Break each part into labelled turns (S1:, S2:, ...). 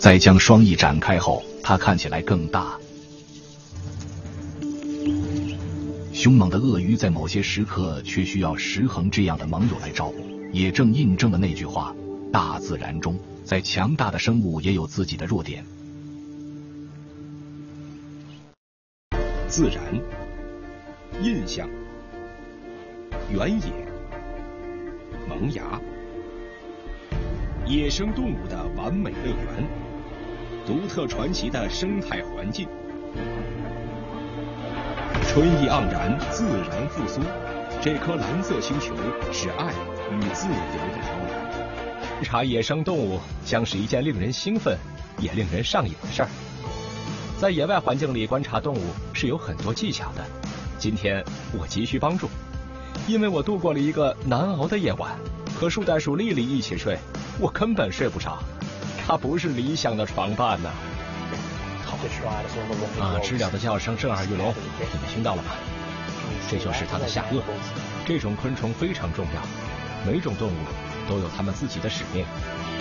S1: 在将双翼展开后，它看起来更大。凶猛的鳄鱼在某些时刻却需要石恒这样的盟友来照顾，也正印证了那句话：大自然中，再强大的生物也有自己的弱点。
S2: 自然、印象、原野、萌芽，野生动物的完美乐园，独特传奇的生态环境。春意盎然，自然复苏，这颗蓝色星球是爱与自由的摇篮。
S3: 观察野生动物将是一件令人兴奋也令人上瘾的事儿。在野外环境里观察动物是有很多技巧的，今天我急需帮助，因为我度过了一个难熬的夜晚，和树袋鼠莉莉一起睡，我根本睡不着，它不是理想的床伴呢。知了的叫声震耳欲聋，你们听到了吗？这就是它的下颚。这种昆虫非常重要，每种动物都有它们自己的使命。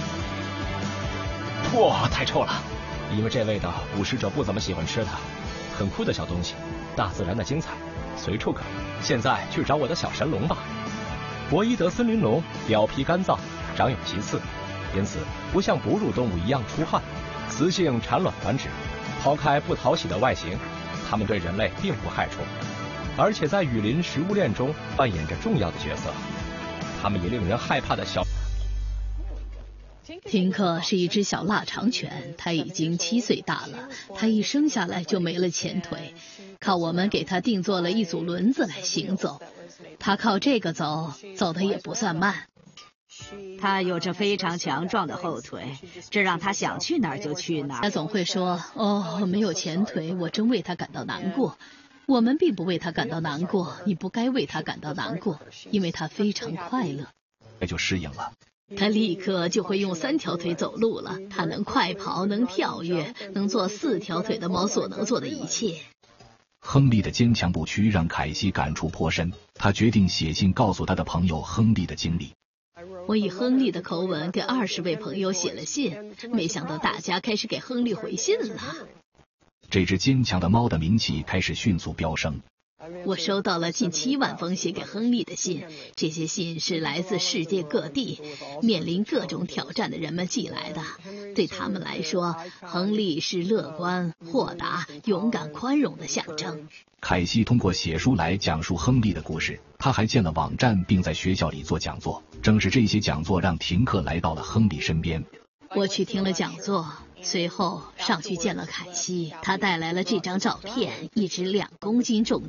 S3: 哇，太臭了！因为这味道捕食者不怎么喜欢吃它。很酷的小东西，大自然的精彩随处可见。现在去找我的小神龙吧。博伊德森林龙表皮干燥，长有棘刺，因此不像哺乳动物一样出汗，雌性产卵繁殖。抛开不讨喜的外形，它们对人类并不害处，而且在雨林食物链中扮演着重要的角色。它们以令人害怕的小
S4: tinker克是一只小腊肠犬，它已经7岁大了，它一生下来就没了前腿，靠我们给它定做了一组轮子来行走，它靠这个走，走得也不算慢。
S5: 他有着非常强壮的后腿，这让他想去哪儿就去哪儿。
S4: 他总会说：“哦，没有前腿，我真为他感到难过。”我们并不为他感到难过，你不该为他感到难过，因为他非常快乐。
S1: 这就适应了。
S4: 他立刻就会用3条腿走路了，他能快跑，能跳跃，能做4条腿的猫所能做的一切。
S1: 亨利的坚强不屈让凯西感触颇深，他决定写信告诉他的朋友亨利的经历。
S4: 我以亨利的口吻给20位朋友写了信，没想到大家开始给亨利回信了。
S1: 这只坚强的猫的名气开始迅速飙升。
S4: 我收到了近7万封写给亨利的信，这些信是来自世界各地，面临各种挑战的人们寄来的。对他们来说，亨利是乐观、豁达、勇敢、宽容的象征。
S1: 凯西通过写书来讲述亨利的故事，他还建了网站，并在学校里做讲座。正是这些讲座让廷克来到了亨利身边。
S4: 我去听了讲座，随后上去见了凯西，他带来了这张照片，一只2公斤重